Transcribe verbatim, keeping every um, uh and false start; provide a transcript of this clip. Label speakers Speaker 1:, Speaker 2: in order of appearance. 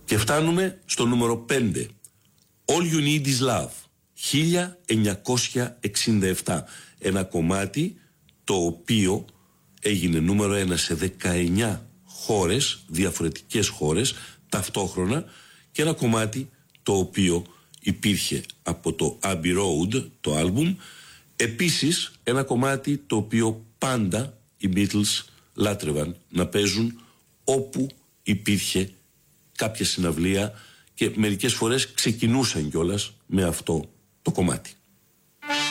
Speaker 1: Και φτάνουμε στο νούμερο πέντε. All You Need Is Love, χίλια εννιακόσια εξήντα επτά. Ένα κομμάτι το οποίο έγινε νούμερο ένα σε δεκαεννιά χώρες, διαφορετικές χώρες, ταυτόχρονα, και ένα κομμάτι το οποίο υπήρχε από το Abbey Road, το άλμπουμ. Επίσης ένα κομμάτι το οποίο πάντα οι Beatles λάτρευαν να παίζουν όπου υπήρχε κάποια συναυλία, και μερικές φορές ξεκινούσαν κιόλας με αυτό το κομμάτι.